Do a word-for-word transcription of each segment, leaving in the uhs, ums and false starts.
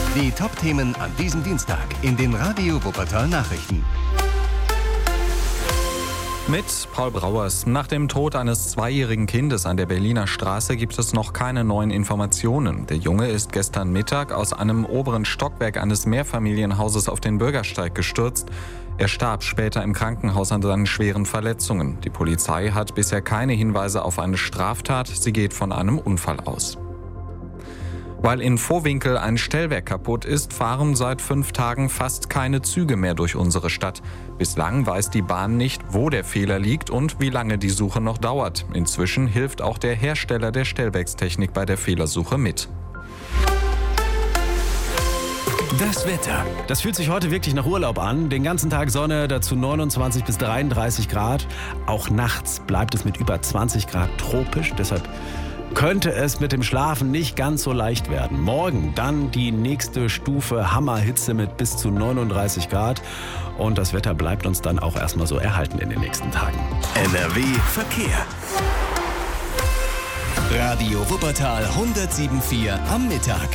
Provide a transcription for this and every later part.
Die Top-Themen an diesem Dienstag in den Radio Wuppertal Nachrichten. Mit Paul Brauers. Nach dem Tod eines zweijährigen Kindes an der Berliner Straße gibt es noch keine neuen Informationen. Der Junge ist gestern Mittag aus einem oberen Stockwerk eines Mehrfamilienhauses auf den Bürgersteig gestürzt. Er starb später im Krankenhaus an seinen schweren Verletzungen. Die Polizei hat bisher keine Hinweise auf eine Straftat. Sie geht von einem Unfall aus. Weil in Vohwinkel ein Stellwerk kaputt ist, fahren seit fünf Tagen fast keine Züge mehr durch unsere Stadt. Bislang weiß die Bahn nicht, wo der Fehler liegt und wie lange die Suche noch dauert. Inzwischen hilft auch der Hersteller der Stellwerkstechnik bei der Fehlersuche mit. Das Wetter. Das fühlt sich heute wirklich nach Urlaub an. Den ganzen Tag Sonne, dazu neunundzwanzig bis dreiunddreißig Grad. Auch nachts bleibt es mit über zwanzig Grad tropisch. Deshalb könnte es mit dem Schlafen nicht ganz so leicht werden. Morgen dann die nächste Stufe Hammerhitze mit bis zu neununddreißig Grad. Und das Wetter bleibt uns dann auch erstmal so erhalten in den nächsten Tagen. N R W Verkehr. Radio Wuppertal hundertsieben Komma vier am Mittag.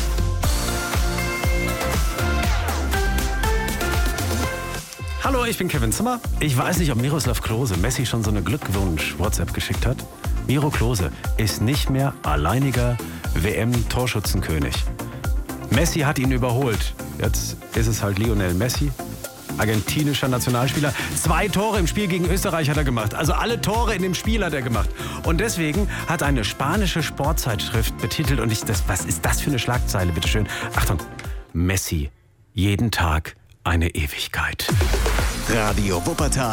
Hallo, ich bin Kevin Zimmer. Ich weiß nicht, ob Miroslav Klose Messi schon so eine Glückwunsch-WhatsApp geschickt hat. Miro Klose ist nicht mehr alleiniger W M-Torschützenkönig. Messi hat ihn überholt. Jetzt ist es halt Lionel Messi, argentinischer Nationalspieler. Zwei Tore im Spiel gegen Österreich hat er gemacht. Also alle Tore in dem Spiel hat er gemacht. Und deswegen hat eine spanische Sportzeitschrift betitelt, und ich, das, was ist das für eine Schlagzeile, bitteschön? Achtung, Messi, jeden Tag eine Ewigkeit. Radio Wuppertal.